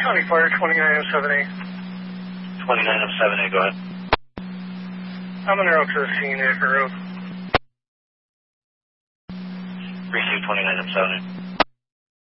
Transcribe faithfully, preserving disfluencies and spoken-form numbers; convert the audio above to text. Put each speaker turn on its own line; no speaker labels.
County Fire, twenty-nine oh seven A.
twenty-nine oh seven A, go ahead.
I'm on the road to the scene, Akron Road.
Receive twenty-nine oh seven A.